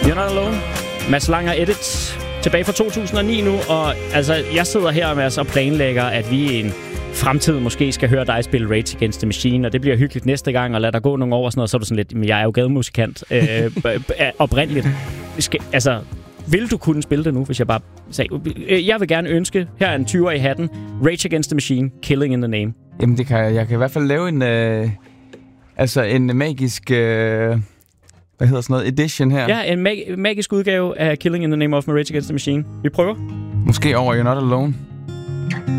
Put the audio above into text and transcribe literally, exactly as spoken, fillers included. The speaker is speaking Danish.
You're Not Alone. Mads Langer Edits. Tilbage fra to tusind og ni nu, og altså, jeg sidder her med og planlægger, at vi i en fremtid måske skal høre dig spille Rage Against the Machine, og det bliver hyggeligt næste gang, og lad der gå nogle år og sådan noget, så er du sådan lidt, men jeg er jo gademusikant øh, oprindeligt. Skal, altså, vil du kunne spille det nu, hvis jeg bare sagde, jeg vil gerne ønske, her er en tyver i hatten, Rage Against the Machine, Killing in the Name. Jamen, det kan jeg. Jeg kan i hvert fald lave en, øh, altså en magisk, øh, hvad hedder sådan noget, edition her. Ja, en mag- magisk udgave af Killing in the Name of Rage Against the Machine. Vi prøver. Måske over You're Not Alone.